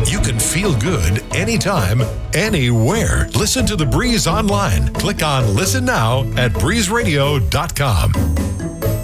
You can feel good anytime, anywhere. Listen to The Breeze online. Click on Listen Now at breezeradio.com.